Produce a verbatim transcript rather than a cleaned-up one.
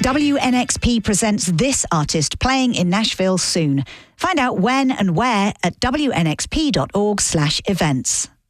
W N X P presents this artist playing in Nashville soon. Find out when and where at w n x p dot org slash events.